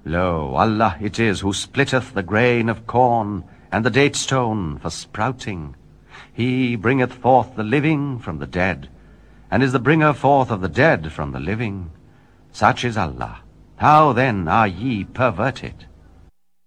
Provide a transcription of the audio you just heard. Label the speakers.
Speaker 1: Lo, Allah it is who splitteth the grain of corn and the date-stone for sprouting. He bringeth forth the living from the dead, and is the bringer forth of the dead from the living. Such is Allah. How then are ye perverted?